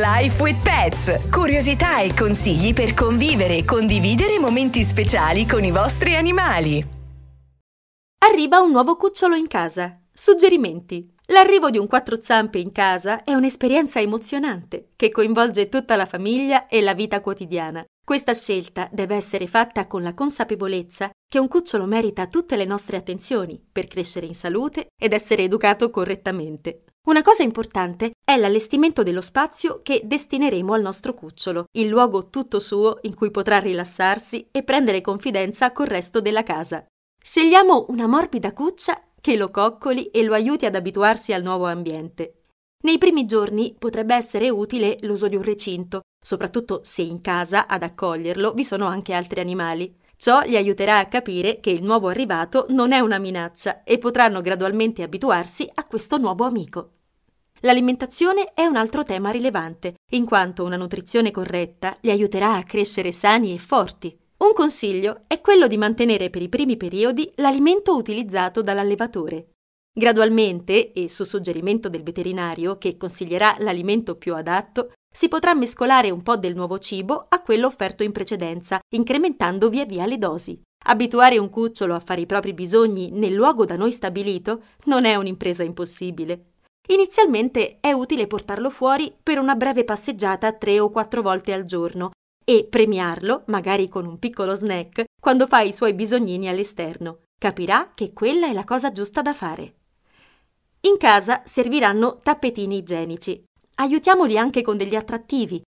Life with Pets. Curiosità e consigli per convivere e condividere momenti speciali con i vostri animali. Arriva un nuovo cucciolo in casa. Suggerimenti. L'arrivo di un quattro zampe in casa è un'esperienza emozionante che coinvolge tutta la famiglia e la vita quotidiana. Questa scelta deve essere fatta con la consapevolezza che un cucciolo merita tutte le nostre attenzioni per crescere in salute ed essere educato correttamente. Una cosa importante è l'allestimento dello spazio che destineremo al nostro cucciolo, il luogo tutto suo in cui potrà rilassarsi e prendere confidenza col resto della casa. Scegliamo una morbida cuccia che lo coccoli e lo aiuti ad abituarsi al nuovo ambiente. Nei primi giorni potrebbe essere utile l'uso di un recinto, soprattutto se in casa ad accoglierlo vi sono anche altri animali. Ciò gli aiuterà a capire che il nuovo arrivato non è una minaccia e potranno gradualmente abituarsi a questo nuovo amico. L'alimentazione è un altro tema rilevante, in quanto una nutrizione corretta li aiuterà a crescere sani e forti. Un consiglio è quello di mantenere per i primi periodi l'alimento utilizzato dall'allevatore. Gradualmente, e su suggerimento del veterinario che consiglierà l'alimento più adatto, si potrà mescolare un po' del nuovo cibo a quello offerto in precedenza, incrementando via via le dosi. Abituare un cucciolo a fare i propri bisogni nel luogo da noi stabilito non è un'impresa impossibile. Inizialmente è utile portarlo fuori per una breve passeggiata 3 o 4 volte al giorno e premiarlo, magari con un piccolo snack, quando fa i suoi bisognini all'esterno. Capirà che quella è la cosa giusta da fare. In casa serviranno tappetini igienici. Aiutiamoli anche con degli attrattivi,